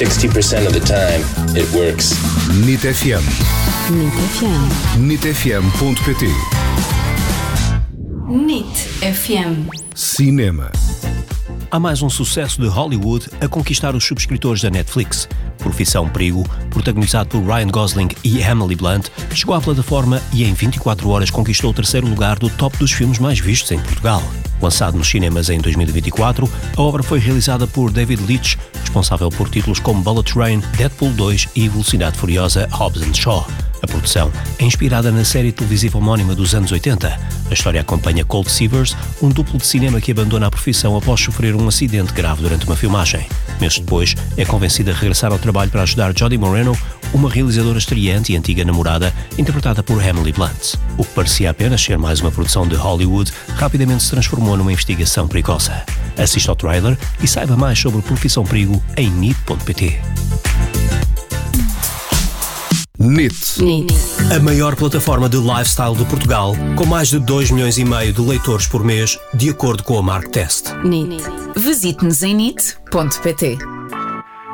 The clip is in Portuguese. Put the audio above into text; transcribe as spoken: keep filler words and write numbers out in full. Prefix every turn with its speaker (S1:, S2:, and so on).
S1: sixty percent of the time, it works.
S2: N I T F M.
S3: N I T F M.
S2: N I T F M ponto pt.
S3: N I T F M.
S2: Cinema.
S4: Há mais um sucesso de Hollywood a conquistar os subscritores da Netflix. Profissão Perigo, protagonizado por Ryan Gosling e Emily Blunt, chegou à plataforma e em vinte e quatro horas conquistou o terceiro lugar do top dos filmes mais vistos em Portugal. Lançado nos cinemas em dois mil e vinte e quatro, a obra foi realizada por David Leitch, responsável por títulos como Bullet Train, Deadpool dois e Velocidade Furiosa Hobbs and Shaw. A produção é inspirada na série televisiva homónima dos anos oitenta. A história acompanha Colt Seavers, um duplo de cinema que abandona a profissão após sofrer um acidente grave durante uma filmagem. Meses depois, é convencido a regressar ao trabalho para ajudar Jodie Moreno, uma realizadora estreante e antiga namorada, interpretada por Emily Blunt. O que parecia apenas ser mais uma produção de Hollywood, rapidamente se transformou numa investigação perigosa. Assista ao trailer e saiba mais sobre Profissão Perigo em N I T ponto pt.
S2: N I T.
S3: N I T.
S4: A maior plataforma de lifestyle de Portugal, com mais de dois milhões e meio de leitores por mês, de acordo com a Marktest.
S3: N I T.
S5: Visite-nos em N I T ponto pt.